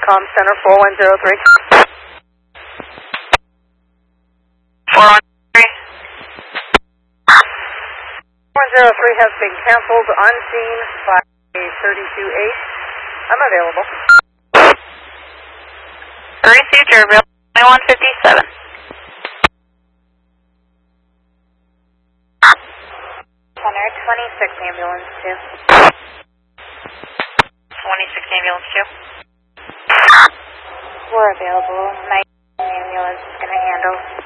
Com Center 4103. 413. 4103 has been canceled on scene by 32-8. I'm available. Received your bill 2157. 26 ambulance 2. 26 ambulance 2. We're available. 19 ambulance is going to handle.